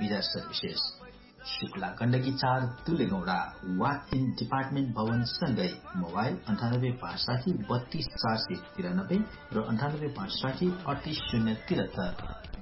Visa services, Shukla Gandaki 4 तुलेगौडा walk in department भवन सँगै mobile 9856 32 493 र 9856 38 073।